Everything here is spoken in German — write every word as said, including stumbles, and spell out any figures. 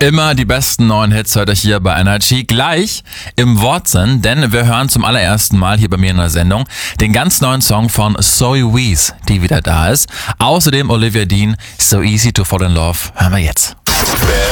Immer die besten neuen Hits hört euch hier bei Energy. Gleich im Wortsinn, denn wir hören zum allerersten Mal hier bei mir in der Sendung den ganz neuen Song von Zoe Wees, die wieder da ist. Außerdem Olivia Dean, So Easy to Fall in Love, hören wir jetzt.